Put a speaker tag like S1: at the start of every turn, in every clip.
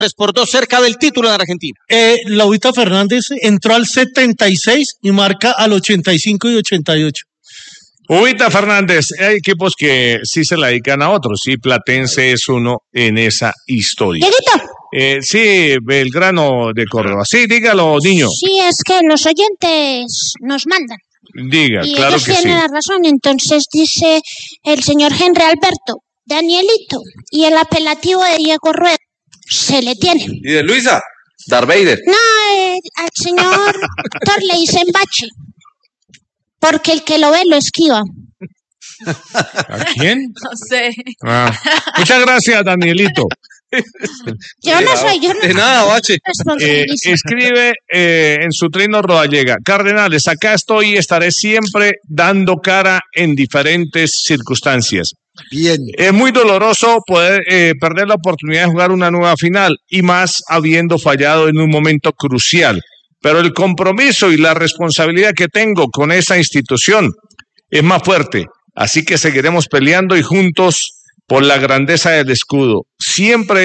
S1: 3-2 cerca del título en Argentina.
S2: Laurita Fernández entró al 76 y marca al 85 y 88.
S3: Ubita Fernández, hay equipos que sí se la dedican a otros, sí, Platense es uno en esa historia. Sí, Belgrano de Córdoba. Sí, dígalo, niño.
S4: Sí, es que los oyentes nos mandan.
S3: Diga,
S4: y
S3: claro
S4: ellos
S3: que sí.
S4: tienen la razón, entonces dice el señor Henry Alberto, Danielito, y el apelativo de Diego Rueda se le tiene.
S5: ¿Y de Luisa? Darth Vader.
S4: No, al señor Thor le dicen bache, porque el que lo ve lo esquiva.
S3: ¿A quién?
S6: No sé.
S3: Muchas gracias, Danielito.
S4: Yo no soy,
S5: De nada, bache.
S3: Escribe en su trino Rodallega: Cardenales, acá estoy y estaré siempre dando cara en diferentes circunstancias.
S1: Bien.
S3: Es muy doloroso poder perder la oportunidad de jugar una nueva final y más habiendo fallado en un momento crucial. Pero el compromiso y la responsabilidad que tengo con esa institución es más fuerte. Así que seguiremos peleando y juntos por la grandeza del escudo. Siempre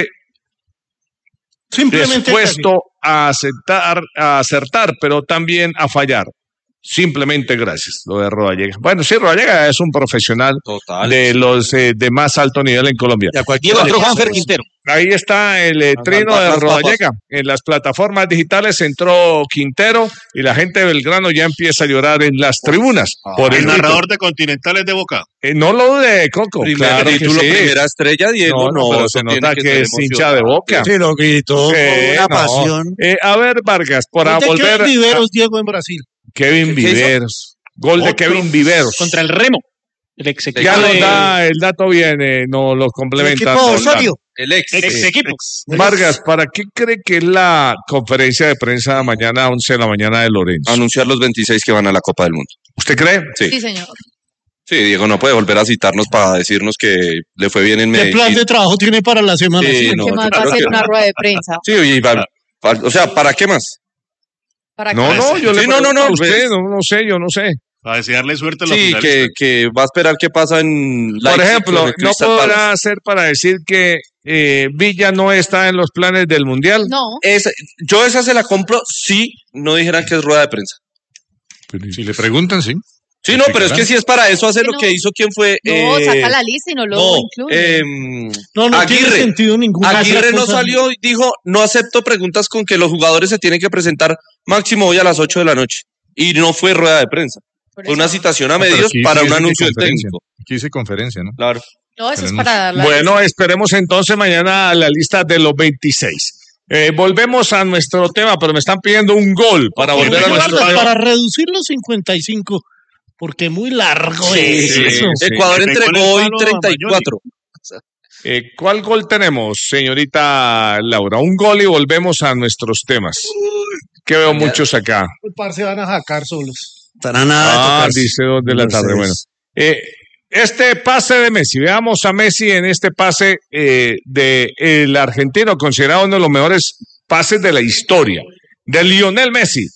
S3: dispuesto a acertar, pero también a fallar. Simplemente gracias, lo de Rodallega. Bueno, sí, Rodallega es un profesional de los de más alto nivel en Colombia.
S1: Y el otro Juanfer Quintero.
S3: Ahí está el trino de Rodallega. En las plataformas digitales entró Quintero y la gente de Belgrano ya empieza a llorar en las tribunas. Por
S7: el narrador de Continentales de Boca.
S3: No lo de Coco.
S5: Primer título, primera estrella, Diego.
S3: No, pero se nota que es hincha de Boca.
S1: Sí, lo gritó con una pasión.
S3: A ver, Vargas, para volver.
S2: Kevin Viveros, Diego, en Brasil.
S3: Kevin Viveros. Gol de Kevin Viveros.
S8: Contra el Remo. El ex equipo.
S3: Ya nos da el dato bien, nos lo complementa.
S1: El equipo Osorio.
S5: El ex
S8: equipo.
S3: Vargas, ¿para qué cree que es la conferencia de prensa mañana a 11 de la mañana de Lorenzo?
S5: Anunciar los 26 que van a la Copa del Mundo.
S3: ¿Usted cree?
S6: Sí, señor.
S5: Sí, Diego no puede volver a citarnos para decirnos que le fue bien en Medellín.
S2: ¿Qué plan de trabajo tiene para la semana?
S5: Sí,
S6: ¿Qué más va a hacer una rueda de prensa?
S5: Sí, o sea, ¿para qué más?
S6: ¿Para
S3: No, yo le pregunto a usted, yo no sé.
S7: Para desearle suerte a los
S5: Sí, que va a esperar qué pasa en
S3: Por ejemplo, ¿no podrá ser para decir que Villa no está en los planes del Mundial?
S6: No.
S5: Yo esa se la compro si no dijeran que es rueda de prensa.
S7: Si le preguntan, sí.
S5: Sí, no, pero es que si es para eso hace lo que hizo quien fue.
S6: No, saca la lista y no lo incluye.
S2: No tiene sentido ningún.
S5: Aguirre no salió y dijo: no acepto preguntas con que los jugadores se tienen que presentar máximo hoy a las 8 de la noche. Y no fue rueda de prensa. Fue una citación a medios para un anuncio del técnico.
S7: Aquí hice conferencia, ¿no?
S5: Claro.
S6: No, eso es para darle.
S3: Bueno, esperemos entonces mañana la lista de los 26. Volvemos a nuestro tema, pero me están pidiendo un gol para volver a nuestro tema.
S2: Para reducir los 55, porque muy largo es eso.
S5: Ecuador entregó hoy 34.
S3: ¿Cuál gol tenemos, señorita Laura? Un gol y volvemos a nuestros temas. Que veo muchos acá.
S2: Se van a jacar solos.
S1: Estarán a
S3: dice 2 de la tarde. Bueno, este pase de Messi, veamos a Messi en este pase de el argentino, considerado uno de los mejores pases de la historia, de Lionel Messi.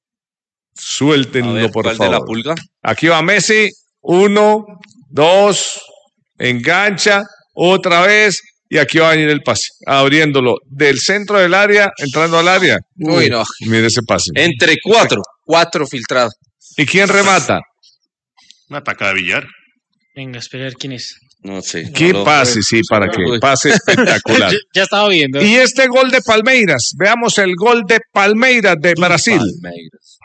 S3: Suéltenlo, por favor.
S5: De la pulga?
S3: Aquí va Messi, 1, 2, engancha, otra vez, y aquí va a venir el pase, abriéndolo del centro del área, entrando al área.
S5: Uy, no.
S3: Mire ese pase.
S5: Entre 4 filtrados.
S3: ¿Y quién remata?
S7: Una ataca de Villar.
S8: Venga, esperar quién es.
S5: No sé.
S3: ¿Qué pase? Sí, para qué. Pase espectacular.
S8: Ya estaba viendo.
S3: Y este gol de Palmeiras. Veamos el gol de Palmeiras de Brasil.
S5: Palmeiras.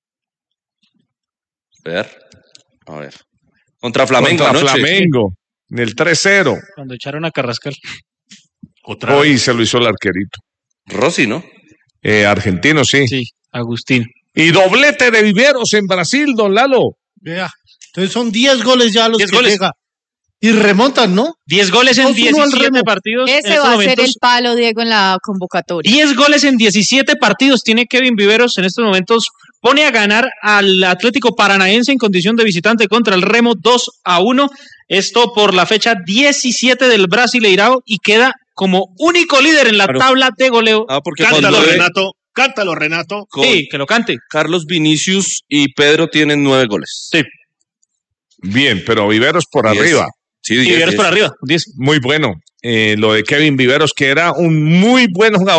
S5: A ver. Contra Flamengo.
S3: Contra Flamengo. En el 3-0.
S8: Cuando echaron a Carrascal.
S3: Hoy se lo hizo el arquerito.
S5: Rossi, ¿no?
S3: Argentino, sí.
S8: Sí, Agustín.
S3: Y doblete de Viveros en Brasil, don Lalo.
S2: Vea, entonces son 10 goles ya los que llega. Y remontan, ¿no?
S8: 10 goles en 17 partidos.
S6: Ese va a ser el palo, Diego, en la convocatoria.
S8: 10 goles en 17 partidos tiene Kevin Viveros en estos momentos. Pone a ganar al Atlético Paranaense en condición de visitante contra el Remo 2-1. Esto por la fecha 17 del Brasileirao y queda como único líder en la tabla de goleo.
S5: Porque
S7: Cántalo, Renato.
S8: Sí, que lo cante.
S5: Carlos Vinicius y Pedro tienen 9 goles.
S8: Sí.
S3: Bien, pero Viveros por arriba.
S5: Sí,
S8: y Viveros por arriba, 10.
S3: Muy bueno. Lo de Kevin Viveros, que era un muy buen jugador.